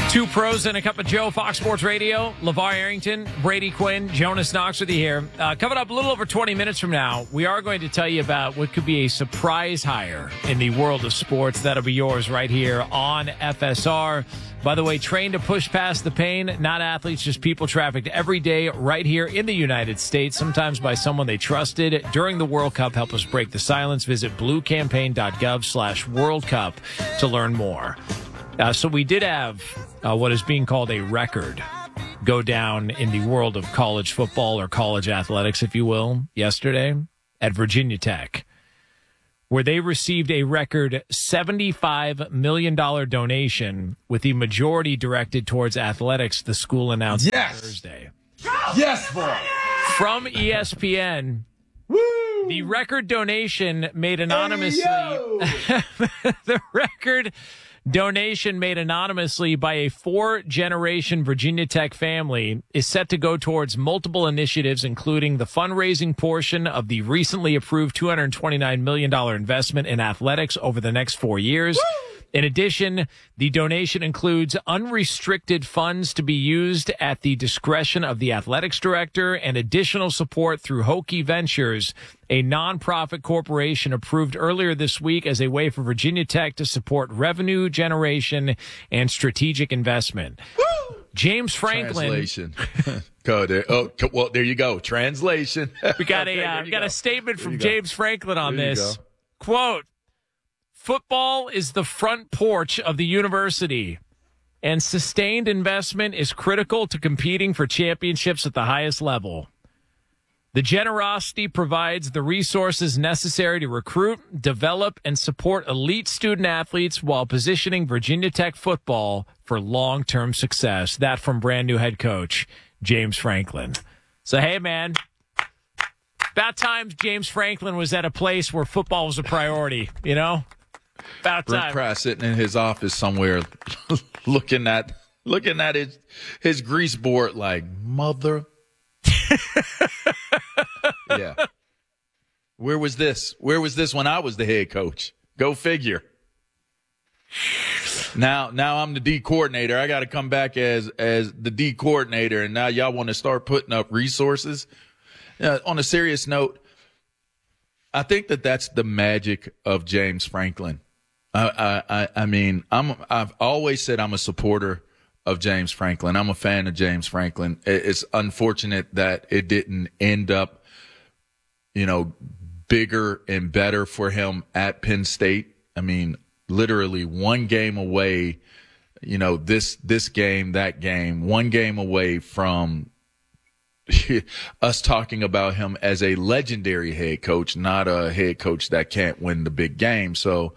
Two pros and a cup of Joe, Fox Sports Radio. LeVar Arrington, Brady Quinn, Jonas Knox with you here. Coming up a little over 20 minutes from now, we are going to tell you about what could be a surprise hire in the world of sports. That'll be yours right here on FSR. By the way, trained to push past the pain, not athletes, just people trafficked every day right here in the United States, sometimes by someone they trusted during the World Cup. Help us break the silence. Visit bluecampaign.gov/World Cup to learn more. So we did have what is being called a record go down in the world of college football or college athletics, if you will, yesterday at Virginia Tech, where they received a record $75 million donation, with the majority directed towards athletics, the school announced on Thursday. Yes, boy. From ESPN, the record donation made anonymously. The record donation made anonymously by a 4-generation Virginia Tech family is set to go towards multiple initiatives, including the fundraising portion of the recently approved $229 million investment in athletics over the next 4 years. In addition, the donation includes unrestricted funds to be used at the discretion of the athletics director and additional support through Hokie Ventures, a nonprofit corporation approved earlier this week as a way for Virginia Tech to support revenue generation and strategic investment. James Franklin. Translation. Well, there you go. Translation. We got a statement from James Franklin on this. Quote, "Football is the front porch of the university, and sustained investment is critical to competing for championships at the highest level. The generosity provides the resources necessary to recruit, develop, and support elite student athletes while positioning Virginia Tech football for long-term success." That from brand new head coach James Franklin. So, hey, man, about time James Franklin was at a place where football was a priority, you know? About time. Brent Pry sitting in his office somewhere looking at his grease board like, mother. Yeah. Where was this? Where was this when I was the head coach? Go figure. Now I'm the D coordinator. I got to come back as the D coordinator, and now y'all want to start putting up resources. On a serious note, I think that's the magic of James Franklin. I mean, I've always said I'm a supporter of James Franklin. I'm a fan of James Franklin. It's unfortunate that it didn't end up, bigger and better for him at Penn State. I mean, literally one game away, this game, that game, one game away from us talking about him as a legendary head coach, not a head coach that can't win the big game. So,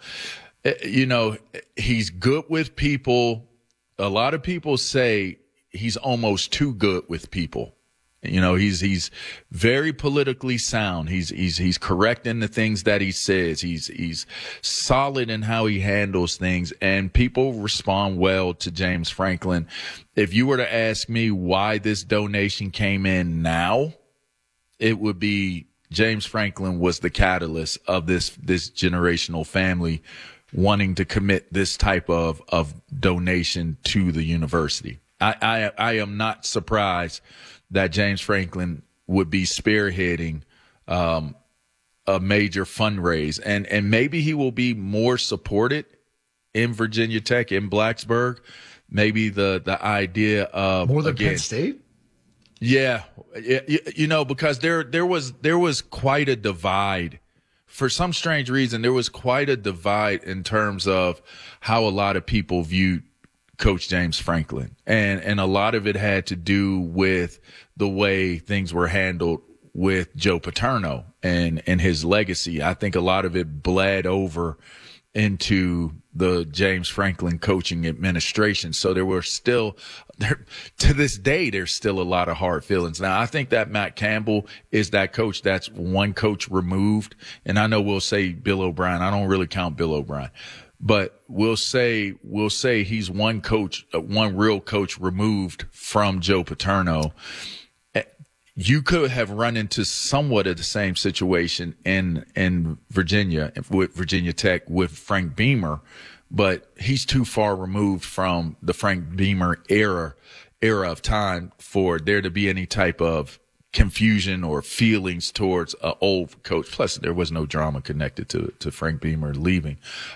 he's good with people. A lot of people say he's almost too good with people. He's very politically sound. He's correct in the things that he says. He's solid in how he handles things, and people respond well to James Franklin. If you were to ask me why this donation came in now, it would be James Franklin was the catalyst of this generational family wanting to commit this type of donation to the university. I am not surprised that James Franklin would be spearheading a major fundraise, and maybe he will be more supported in Virginia Tech, in Blacksburg. Maybe the idea of more than Penn State. Yeah, because there was quite a divide. For some strange reason, there was quite a divide in terms of how a lot of people viewed Coach James Franklin. And a lot of it had to do with the way things were handled with Joe Paterno and his legacy. I think a lot of it bled over into the James Franklin coaching administration. So to this day, there's still a lot of hard feelings. Now, I think that Matt Campbell is that coach that's one coach removed. And I know we'll say Bill O'Brien. I don't really count Bill O'Brien, but we'll say he's one real coach removed from Joe Paterno. You could have run into somewhat of the same situation in Virginia with Virginia Tech with Frank Beamer, but he's too far removed from the Frank Beamer era of time for there to be any type of confusion or feelings towards an old coach. Plus, there was no drama connected to Frank Beamer leaving.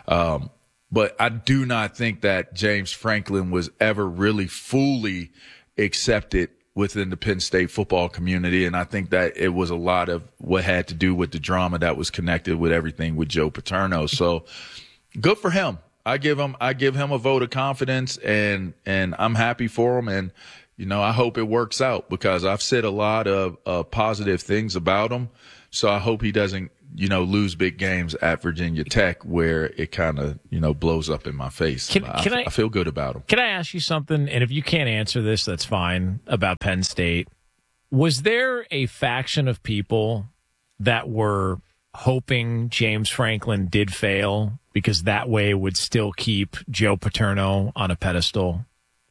But I do not think that James Franklin was ever really fully accepted within the Penn State football community. And I think that it was a lot of what had to do with the drama that was connected with everything with Joe Paterno. So good for him. I give him a vote of confidence, and I'm happy for him. And, you know, I hope it works out because I've said a lot of positive things about him. So I hope he doesn't, you know, lose big games at Virginia Tech where it kind of, you know, blows up in my face. I feel good about him. Can I ask you something? And if you can't answer this, that's fine, about Penn State. Was there a faction of people that were hoping James Franklin did fail because that way it would still keep Joe Paterno on a pedestal?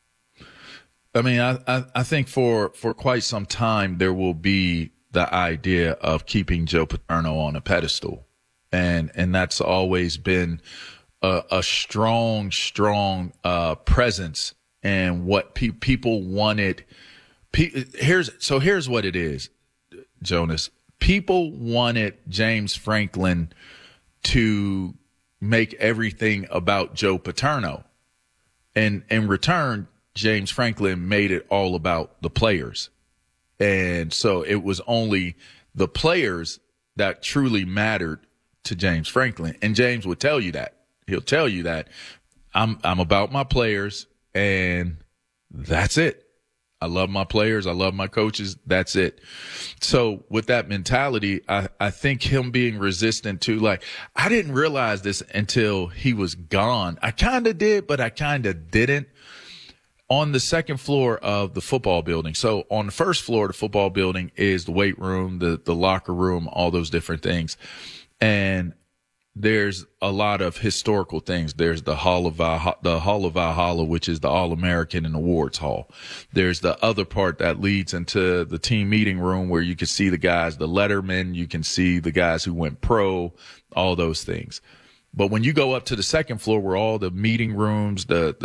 I mean, I think for quite some time there will be the idea of keeping Joe Paterno on a pedestal. And that's always been a strong presence and what people wanted. Here's what it is, Jonas. People wanted James Franklin to make everything about Joe Paterno. And in return, James Franklin made it all about the players. And so it was only the players that truly mattered to James Franklin. And James would tell you that. He'll tell you that I'm about my players, and that's it. I love my players. I love my coaches. That's it. So with that mentality, I think him being resistant to, like, I didn't realize this until he was gone. I kind of did, but I kind of didn't. On the second floor of the football building. So on the first floor of the football building is the weight room, the locker room, all those different things. And there's a lot of historical things. There's the Hall of Valhalla, which is the All-American and Awards Hall. There's the other part that leads into the team meeting room where you can see the guys, the lettermen, you can see the guys who went pro, all those things. But when you go up to the second floor where all the meeting rooms, the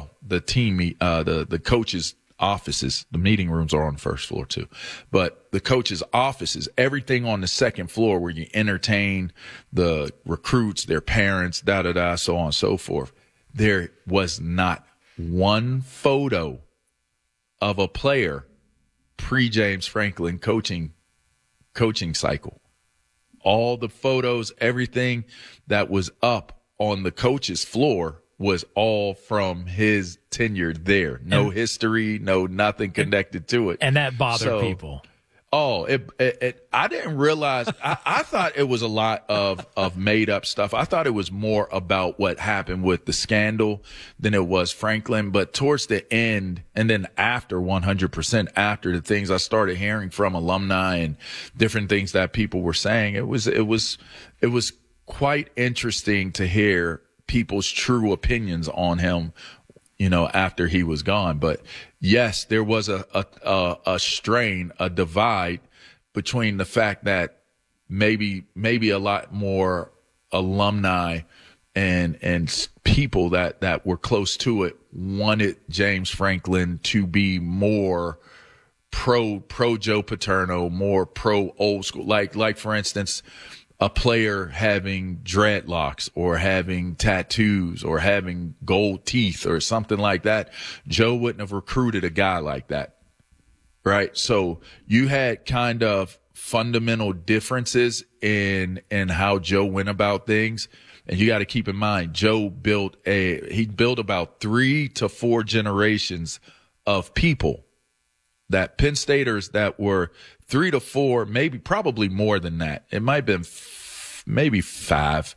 coaches' offices, the meeting rooms are on the first floor too. But the coaches' offices, everything on the second floor where you entertain the recruits, their parents, so on and so forth. There was not one photo of a player pre-James Franklin coaching cycle. All the photos, everything that was up on the coach's floor was all from his tenure there. No history, no nothing connected to it. And that bothered people. Oh, I didn't realize. I thought it was a lot of made up stuff. I thought it was more about what happened with the scandal than it was Franklin. But towards the end, and then after 100% after the things I started hearing from alumni and different things that people were saying, it was quite interesting to hear people's true opinions on him, you know, after he was gone. But yes, there was a strain, a divide between the fact that maybe a lot more alumni and people that were close to it wanted James Franklin to be more pro Joe Paterno, more pro old school. Like for instance, a player having dreadlocks or having tattoos or having gold teeth or something like that. Joe wouldn't have recruited a guy like that. Right. So you had kind of fundamental differences in how Joe went about things. And you got to keep in mind, Joe built about 3 to 4 generations of people, that Penn Staters that were 3 to 4, probably more than that. It might have been maybe 4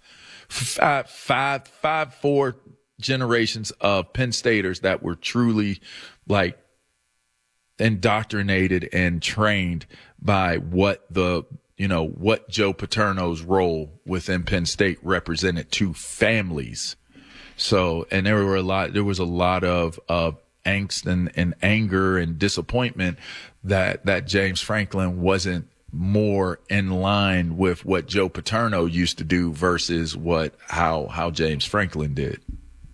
generations of Penn Staters that were truly like indoctrinated and trained by what Joe Paterno's role within Penn State represented to families. So, and there was a lot of angst and anger and disappointment that James Franklin wasn't more in line with what Joe Paterno used to do versus how James Franklin did.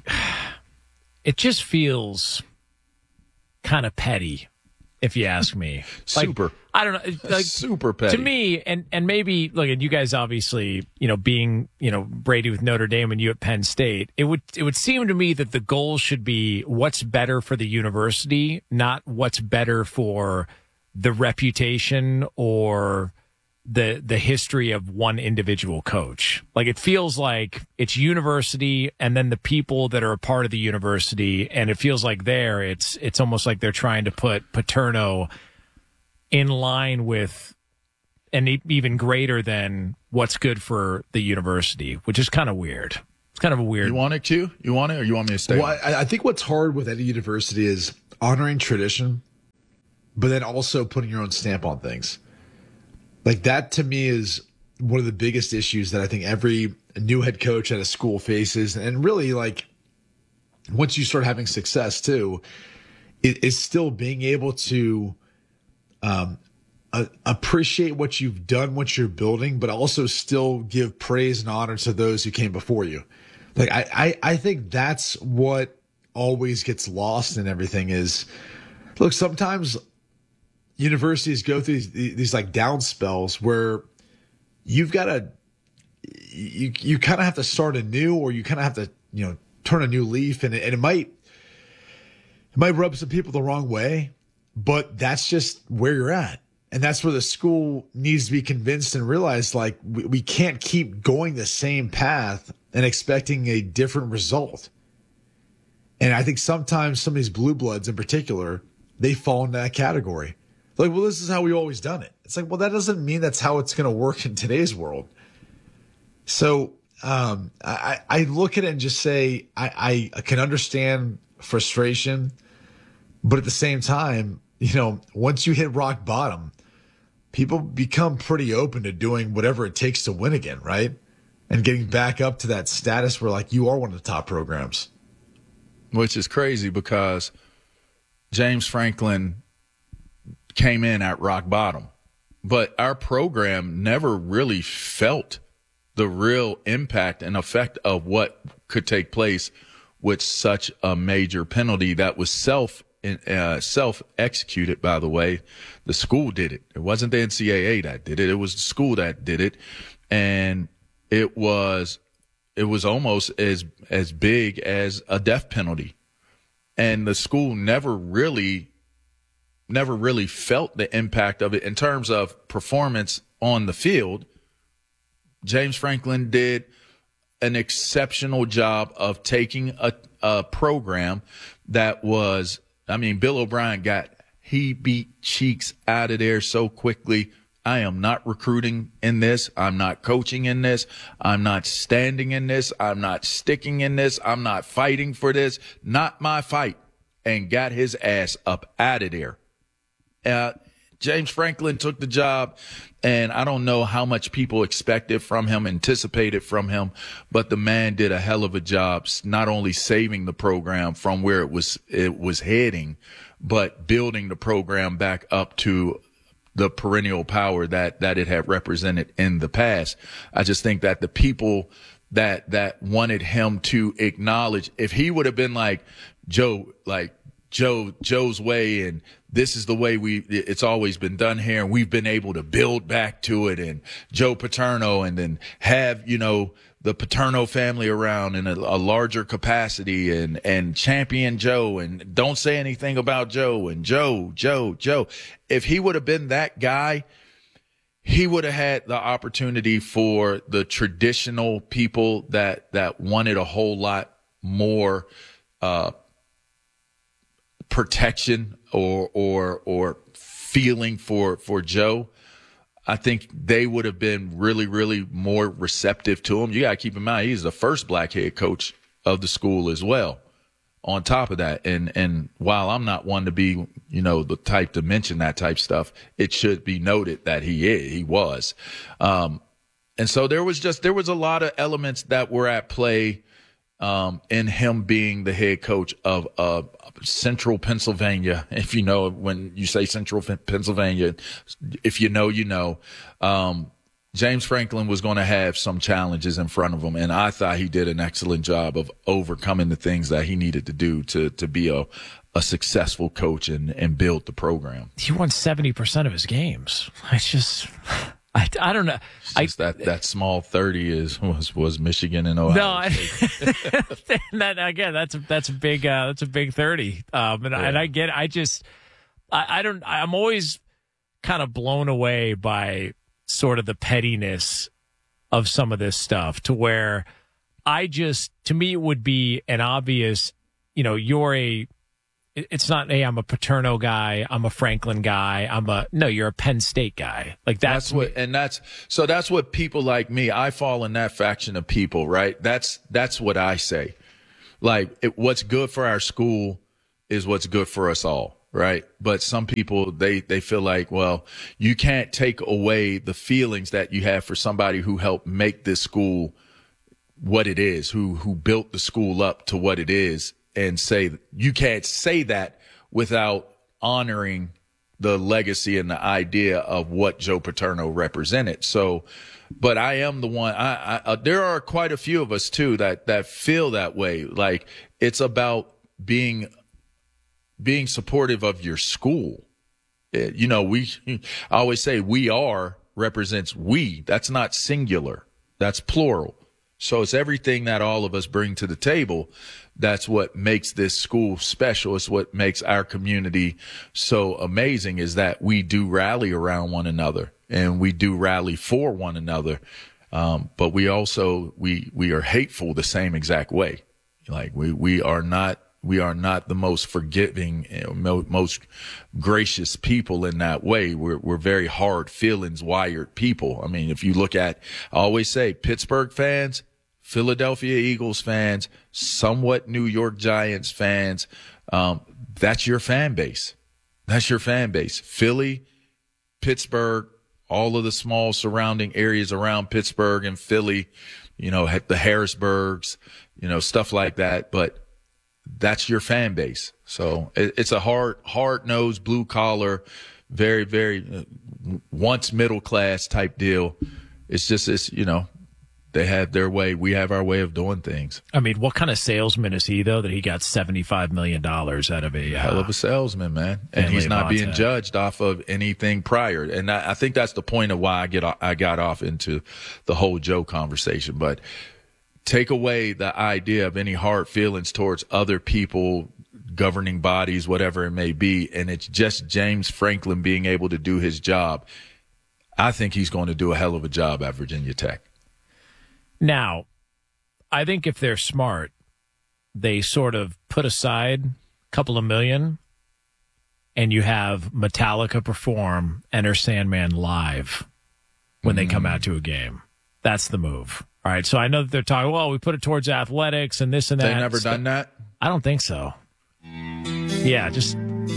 it just feels kind of petty, if you ask me. Super. I don't know. Like, super petty. To me, and maybe, look, and you guys obviously, being, Brady with Notre Dame and you at Penn State, it would seem to me that the goal should be what's better for the university, not what's better for the reputation or the history of one individual coach. Like, it feels like it's university and then the people that are a part of the university, and it feels like it's almost like they're trying to put Paterno in line with and even greater than what's good for the university, which is kind of weird. It's kind of a weird. You want it, Q? You want it, or you want me to stay? Well, I think what's hard with any university is honoring tradition, but then also putting your own stamp on things. Like, that to me is one of the biggest issues that I think every new head coach at a school faces. And really, like, once you start having success too, it is still being able to appreciate what you've done, what you're building, but also still give praise and honor to those who came before you. Like, I think that's what always gets lost in everything is, look, sometimes universities go through these like down spells where you've got to, you kind of have to start anew, or you kind of have to, turn a new leaf, and it might rub some people the wrong way, but that's just where you're at. And that's where the school needs to be convinced and realize, like, we can't keep going the same path and expecting a different result. And I think sometimes some of these blue bloods in particular, they fall into that category. Like, well, this is how we always done it. It's like, well, that doesn't mean that's how it's going to work in today's world. So I look at it and just say, I can understand frustration, but at the same time, once you hit rock bottom, people become pretty open to doing whatever it takes to win again, right? And getting back up to that status where, like, you are one of the top programs. Which is crazy because James Franklin came in at rock bottom, but our program never really felt the real impact and effect of what could take place with such a major penalty that was self-executed, by the way. The school did it. It wasn't the NCAA that did it. It was the school that did it. And it was almost as big as a death penalty. And the school never really felt the impact of it in terms of performance on the field. James Franklin did an exceptional job of taking a program that was, Bill O'Brien he beat cheeks out of there so quickly. I am not recruiting in this. I'm not coaching in this. I'm not standing in this. I'm not sticking in this. I'm not fighting for this. Not my fight. And got his ass up out of there. James Franklin took the job, and I don't know how much people expected from him, anticipated from him, but the man did a hell of a job, not only saving the program from where it was heading, but building the program back up to the perennial power that it had represented in the past. I just think that the people that wanted him to acknowledge, if he would have been like Joe's way, and this is the way it's always been done here, and we've been able to build back to it, and Joe Paterno, and then have, the Paterno family around in a larger capacity, and champion Joe, and don't say anything about Joe, and Joe. If he would have been that guy, he would have had the opportunity for the traditional people that wanted a whole lot more protection or feeling for Joe. I think they would have been really, really more receptive to him. You got to keep in mind, he's the first black head coach of the school as well. On top of that, and while I'm not one to be, the type to mention that type stuff, it should be noted that he was. And so there was a lot of elements that were at play in him being the head coach of Central Pennsylvania. If when you say Central Pennsylvania, if you know, James Franklin was going to have some challenges in front of him, and I thought he did an excellent job of overcoming the things that he needed to do to be a successful coach and build the program. He won 70% of his games. It's just, I don't know. It's just that small 30 was Michigan and Ohio. No, again, that's a big 30. And I get, I'm always kind of blown away by sort of the pettiness of some of this stuff, to where to me, it would be an obvious, it's not, hey, I'm a Paterno guy, I'm a Franklin guy, you're a Penn State guy. Like that's what people like me, I fall in that faction of people, right? That's what I say. Like, what's good for our school is what's good for us all. Right. But some people, they feel like, well, you can't take away the feelings that you have for somebody who helped make this school what it is, who built the school up to what it is, and say you can't say that without honoring the legacy and the idea of what Joe Paterno represented. So, but I am the one, there are quite a few of us too that feel that way. Like, it's about being supportive of your school. I always say we are represents we. That's not singular. That's plural. So it's everything that all of us bring to the table. That's what makes this school special. It's what makes our community so amazing, is that we do rally around one another and we do rally for one another. But we also, we are hateful the same exact way. Like we are not the most forgiving, most gracious people in that way. We're very hard feelings wired people. I mean, if you look at, I always say, Pittsburgh fans, Philadelphia Eagles fans, somewhat New York Giants fans, that's your fan base. That's your fan base. Philly, Pittsburgh, all of the small surrounding areas around Pittsburgh and Philly, the Harrisburgs, stuff like that. But that's your fan base. So it's a hard-nosed, blue-collar, very, very once middle-class type deal. It's just they have their way. We have our way of doing things. I mean, what kind of salesman is he, though, that he got $75 million out of a hell of a salesman, man. And he's not being judged off of anything prior. And I think that's the point of why I got off into the whole Joe conversation. But take away the idea of any hard feelings towards other people, governing bodies, whatever it may be, and it's just James Franklin being able to do his job. I think he's going to do a hell of a job at Virginia Tech. Now, I think if they're smart, they sort of put aside a couple of million, and you have Metallica perform Enter Sandman live when they come out to a game. That's the move. All right, so I know that they're talking, well, we put it towards athletics and this and that. They never done that? I don't think so. Yeah, just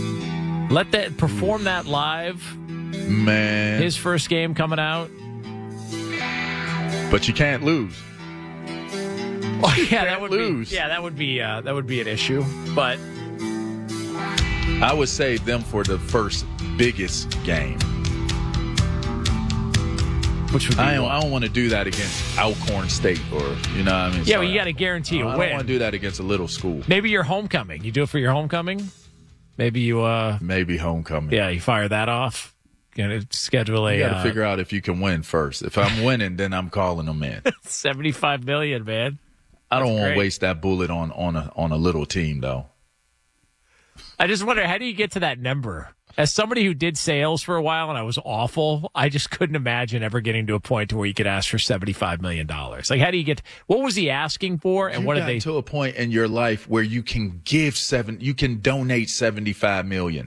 let that perform that live. Man. His first game coming out. But you can't lose. Oh, yeah, that would be an issue. But I would save them for the first biggest game. Which would be I don't want to do that against Alcorn State or, what I mean? Yeah, well, you got to guarantee a win. I don't want to do that against a little school. Maybe your homecoming. You do it for your homecoming? Maybe you... Maybe homecoming. Yeah, you fire that off. Schedule a... You got to figure out if you can win first. If I'm winning, then I'm calling them in. $75 million, man. I don't want to waste that bullet on a little team, though. I just wonder, how do you get to that number? As somebody who did sales for a while and I was awful, I just couldn't imagine ever getting to a point to where you could ask for $75 million. Like, how do you get, what was he asking for? And what did they, to a point in your life where you can you can donate $75 million.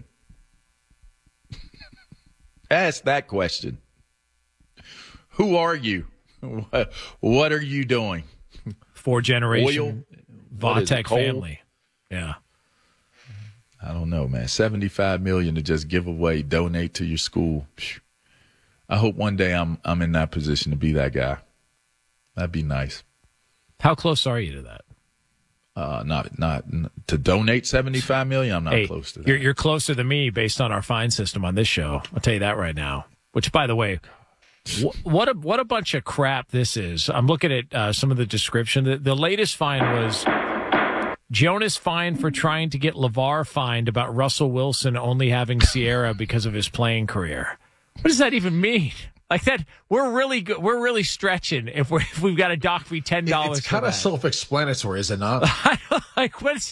Ask that question. Who are you? What are you doing? Four generation Oil? Vautech family. Yeah. I don't know, man. $75 million to just give away, donate to your school. I hope one day I'm in that position to be that guy. That'd be nice. How close are you to that? Not to donate $75 million. I'm not close to that. You're closer than me based on our fine system on this show. I'll tell you that right now. Which, by the way, What a bunch of crap this is. I'm looking at some of the description. The latest fine was Jonas fined for trying to get LeVar fined about Russell Wilson only having Sierra because of his playing career. What does that even mean? Like that, we're really good. We're really stretching if we've got to dock me $10. It's kind of self-explanatory, is it not? Like what's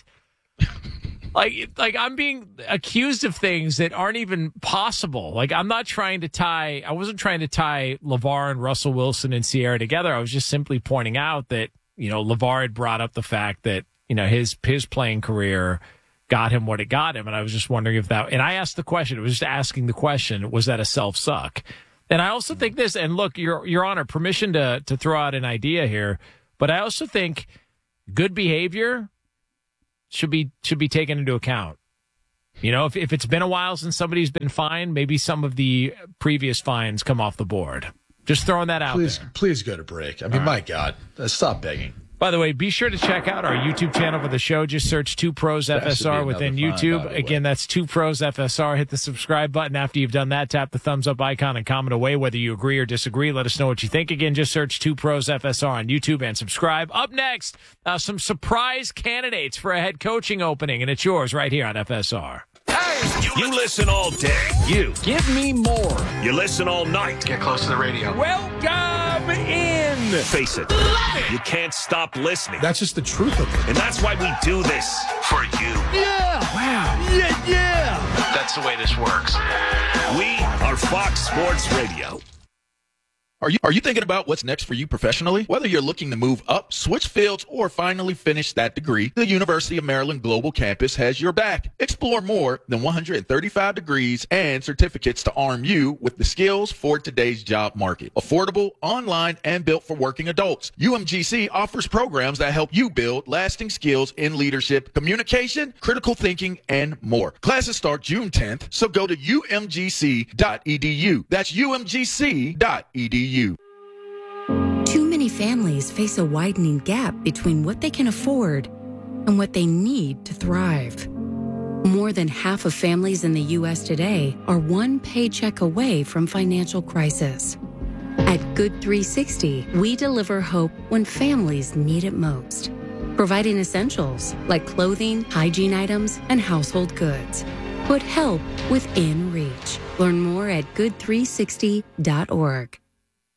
like I'm being accused of things that aren't even possible. Like I wasn't trying to tie LeVar and Russell Wilson and Sierra together. I was just simply pointing out that, LeVar had brought up the fact that, his playing career got him what it got him. And I was just wondering if that, and I asked the question, it was just asking the question, was that a self-suck? And I also think this, and look, Your Honor, permission to throw out an idea here, but I also think good behavior should be taken into account. If it's been a while since somebody's been fined, maybe some of the previous fines come off the board. Just throwing that out there. Please go to break. I mean, my God, stop begging. By the way, be sure to check out our YouTube channel for the show. Just search 2 Pros FSR within YouTube. Again, that's 2 Pros FSR. Hit the subscribe button. After you've done that, tap the thumbs up icon and comment away whether you agree or disagree. Let us know what you think. Again, just search 2 Pros FSR on YouTube and subscribe. Up next, some surprise candidates for a head coaching opening, and it's yours right here on FSR. You listen all day. You. Give me more. You listen all night. Get close to the radio. Welcome in. Face it. You can't stop listening. That's just the truth of it. And that's why we do this. For you. Yeah. Wow. Yeah. That's the way this works. We are Fox Sports Radio. Are you thinking about what's next for you professionally? Whether you're looking to move up, switch fields, or finally finish that degree, the University of Maryland Global Campus has your back. Explore more than 135 degrees and certificates to arm you with the skills for today's job market. Affordable, online, and built for working adults. UMGC offers programs that help you build lasting skills in leadership, communication, critical thinking, and more. Classes start June 10th, so go to umgc.edu. That's umgc.edu. Too many families face a widening gap between what they can afford and what they need to thrive. More than half of families in the U.S. today are one paycheck away from financial crisis. At Good 360, we deliver hope when families need it most, providing essentials like clothing, hygiene items, and household goods. Put help within reach. Learn more at good360.org.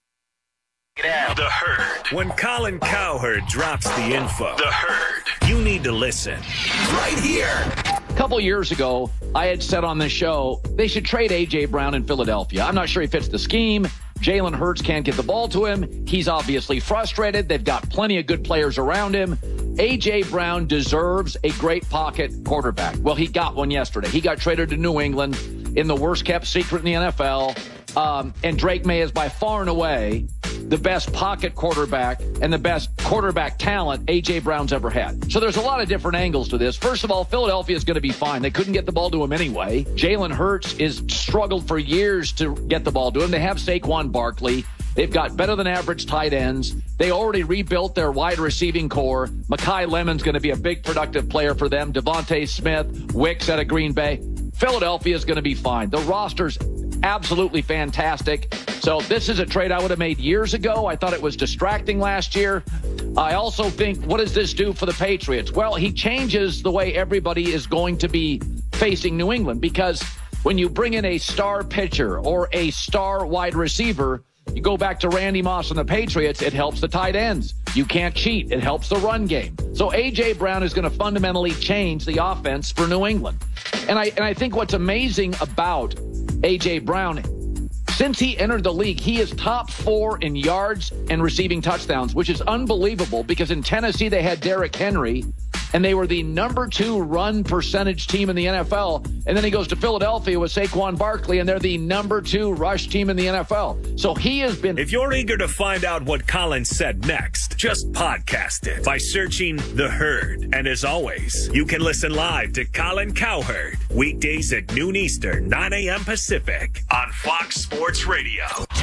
The Herd. When Colin Cowherd drops the info, The Herd, you need to listen. Right here. A couple years ago, I had said on this show, they should trade A.J. Brown in Philadelphia. I'm not sure he fits the scheme. Jalen Hurts can't get the ball to him. He's obviously frustrated. They've got plenty of good players around him. A.J. Brown deserves a great pocket quarterback. Well, he got one yesterday. He got traded to New England in the worst-kept secret in the NFL. And Drake May is by far and away the best pocket quarterback and the best quarterback talent A.J. Brown's ever had. So there's a lot of different angles to this. First of all, Philadelphia is going to be fine. They couldn't get the ball to him anyway. Jalen Hurts is struggled for years to get the ball to him. They have Saquon Barkley. They've got better than average tight ends. They already rebuilt their wide receiving core. Mekhi Lemon's going to be a big productive player for them. Devontae Smith, Wicks out of Green Bay. Philadelphia is going to be fine. The roster's absolutely fantastic. So this is a trade I would have made years ago. I thought it was distracting last year. I also think, what does this do for the Patriots? Well, he changes the way everybody is going to be facing New England, because when you bring in a star pitcher or a star wide receiver, you go back to Randy Moss and the Patriots, it helps the tight ends. You can't cheat. It helps the run game. So A.J. Brown is going to fundamentally change the offense for New England. And I think what's amazing about A.J. Brown, since he entered the league, he is top 4 in yards and receiving touchdowns, which is unbelievable, because in Tennessee they had Derrick Henry, and they were the number 2 run percentage team in the NFL. And then he goes to Philadelphia with Saquon Barkley, and they're the number 2 rush team in the NFL. So he has been... If you're eager to find out what Colin said next, just podcast it by searching The Herd. And as always, you can listen live to Colin Cowherd weekdays at noon Eastern, 9 a.m. Pacific on Fox Sports Radio.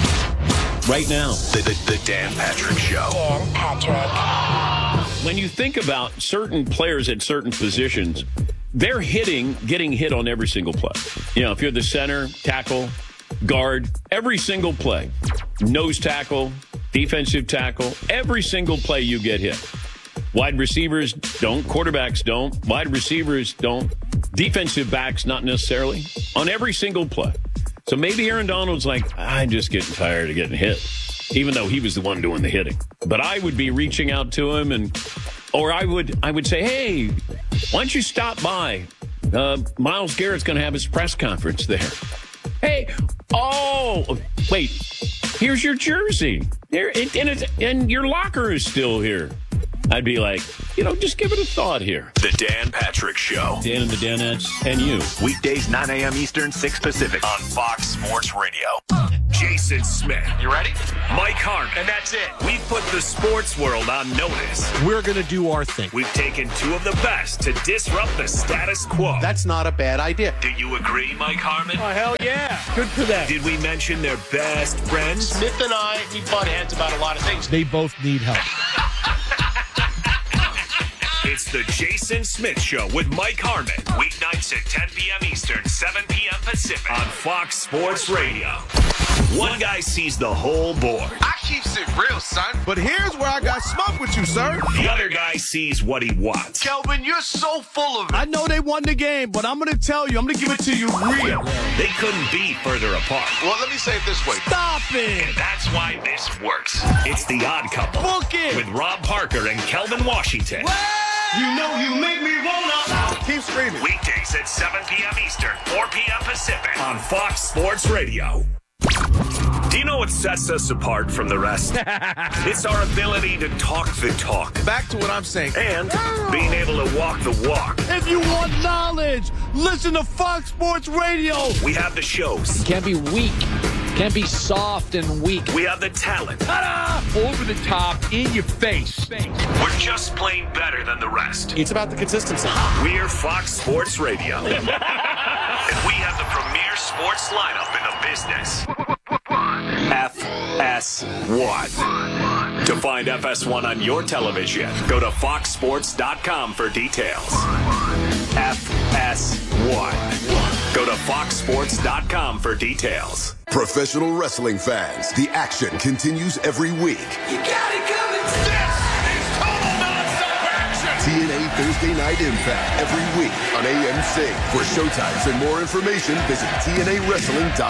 Right now, the Dan Patrick Show. Dan Patrick. When you think about certain players at certain positions, they're getting hit on every single play. You know, if you're the center, tackle, guard, every single play. Nose tackle, defensive tackle, every single play you get hit. Wide receivers don't, quarterbacks don't, wide receivers don't, defensive backs not necessarily, on every single play. So maybe Aaron Donald's like, I'm just getting tired of getting hit, even though he was the one doing the hitting. But I would be reaching out to him, or I would say, hey, why don't you stop by? Myles Garrett's going to have his press conference there. Hey, oh, wait, here's your jersey. Here, and your locker is still here. I'd be like, just give it a thought here. The Dan Patrick Show. Dan and the Danettes and you. Weekdays, 9 a.m. Eastern, 6 Pacific. On Fox Sports Radio. Jason Smith. You ready? Mike Harmon. And that's it. We've put the sports world on notice. We're going to do our thing. We've taken two of the best to disrupt the status quo. That's not a bad idea. Do you agree, Mike Harmon? Oh, hell yeah. Good for them. Did we mention their best friends? Smith and I, we butt heads about a lot of things. They both need help. It's the Jason Smith Show with Mike Harmon. Weeknights at 10 p.m. Eastern, 7 p.m. Pacific. On Fox Sports Radio. One guy sees the whole board. I keeps it real, son. But here's where I got smoke with you, sir. The other guy sees what he wants. Kelvin, you're so full of it. I know they won the game, but I'm going to tell you, I'm going to give it to you real. They couldn't be further apart. Well, let me say it this way. Stop it. And that's why this works. It's The Odd Couple. Book it. With Rob Parker and Kelvin Washington. You know you make me wanna. Keep screaming. Weekdays at 7 p.m. Eastern, 4 p.m. Pacific. On Fox Sports Radio. Do you know what sets us apart from the rest? It's our ability to talk the talk. Back to what I'm saying. And being able to walk the walk. If you want knowledge, listen to Fox Sports Radio. We have the shows. Can't be weak. Can't be soft and weak. We have the talent. Over the top, in your face. We're just plain better than the rest. It's about the consistency. We're Fox Sports Radio. And we have the premier sports lineup in the business. FS1. To find FS1 on your television, go to foxsports.com for details. FS1. Go to foxsports.com for details. Professional wrestling fans, the action continues every week. You got it coming. This is total nonstop action. TNA Thursday Night Impact every week on AMC. For showtimes and more information, visit TNAWrestling.com.